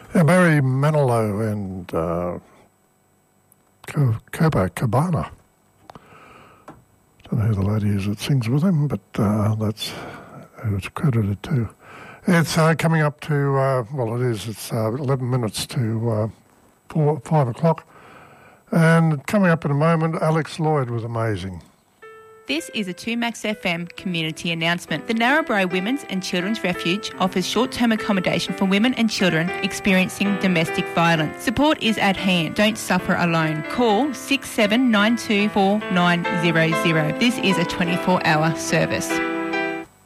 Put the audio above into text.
Barry Manilow and Cabana. Don't know who the lady is that sings with him, but that's who it's credited to. It's coming up to, it's 11 minutes to 5 o'clock. And coming up in a moment, Alex Lloyd with Amazing. This is a 2Max FM community announcement. The Narrabri Women's and Children's Refuge offers short-term accommodation for women and children experiencing domestic violence. Support is at hand. Don't suffer alone. Call 67924900. This is a 24-hour service.